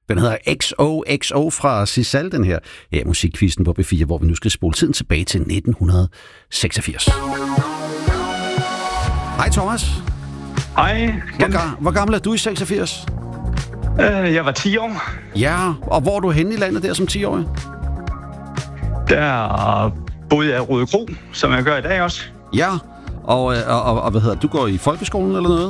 Den hedder XOXO fra Sisal, den her. Ja, musikkvisten på B4, hvor vi nu skal spole tiden tilbage til 1986. Hej Thomas. Hej. Hvor gammel er du i 86? Jeg var 10 år. Ja, og hvor er du henne i landet der som 10-årig? Der boede jeg i Røde Kro, som jeg gør i dag også. Ja, og hvad hedder du går i folkeskolen eller noget?